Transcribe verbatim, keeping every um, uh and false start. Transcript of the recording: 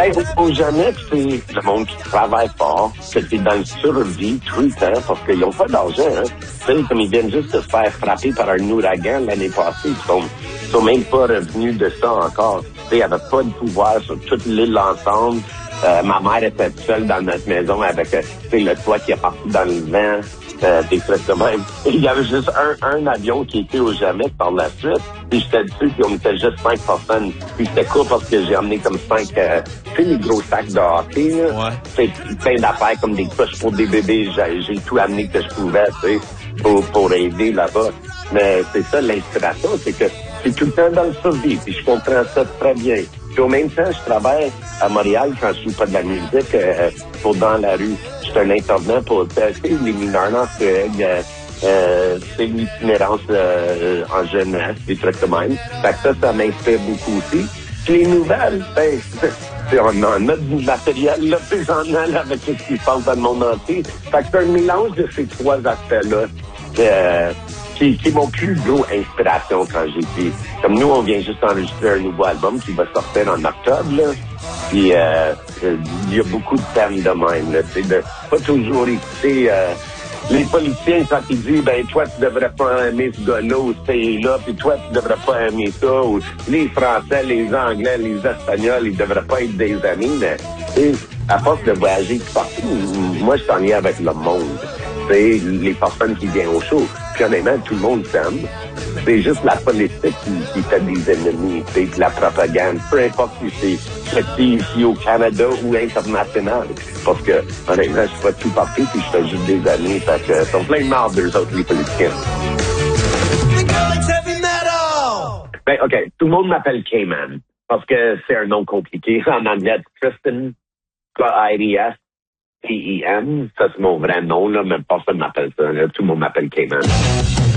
Ben, au, au jamais, c'est le monde qui travaille fort, que t'es dans le survie tout le temps, parce qu'ils n'ont pas d'argent, hein. Tu sais, comme ils viennent juste de se faire frapper par un ouragan l'année passée, ils sont, sont même pas revenus de ça encore. Tu sais, ils n'avaient pas de pouvoir sur toute l'île ensemble. Euh, ma mère était seule dans notre maison avec, euh, tu sais, le toit qui est parti dans le vent, euh, des trucs de même. Et il y avait juste un, un avion qui était au jamais par la suite. Puis j'étais dessus, puis on était juste cinq personnes. Puis c'était cool parce que j'ai amené comme cinq, euh, tu sais, les gros sacs de hockey, là. Ouais. C'est plein d'affaires comme des couches pour des bébés. J'ai, j'ai tout amené que je pouvais, tu sais, pour, pour aider là-bas. Mais c'est ça, l'inspiration, c'est que c'est tout le temps dans le survie. Puis je comprends ça très bien. Puis au même temps, je travaille à Montréal quand je joue pas de la musique euh, pour dans la rue. Je suis un intervenant pour tester les mineurs dans ce euh, euh, c'est l'itinérance euh, en jeunesse, des trucs de même. Fait que ça, ça m'inspire beaucoup aussi. Puis les nouvelles, ben, on en a du matériel là, présentement là, avec ce qui se passe dans le monde entier. Fait que c'est un mélange de ces trois aspects-là euh, qui, qui est mon plus gros inspiration quand j'ai dit. Comme nous, on vient juste enregistrer un nouveau album qui va sortir en octobre, là. Puis euh, il y a beaucoup de thèmes de même, là, tu sais, de pas toujours écouter euh, les politiciens quand ils disent ben toi tu devrais pas aimer ce gars-là ou ce pays-là, puis toi tu devrais pas aimer ça, ou les Français, les Anglais, les Espagnols, ils devraient pas être des amis, mais tu sais, à force de voyager partout, moi je t'en ai avec le monde. Tu sais, les personnes qui viennent au show. Puis honnêtement, tout le monde s'aime. C'est juste la politique qui, qui fait des ennemis, tu sais, la propagande. Peu importe si c'est petit ici au Canada ou international. Parce que, honnêtement, je suis pas tout partout puis je fais juste des amis. Fait que, sont plein de marde d'eux autres, les politiciens. Ben, OK. Tout le monde m'appelle K-Man. Parce que c'est un nom compliqué. En anglais, Tristan, K I D S. T E M, ça c'est mon vrai nom, là, mais personne m'appelle ça, là. Tout le monde m'appelle K-Man.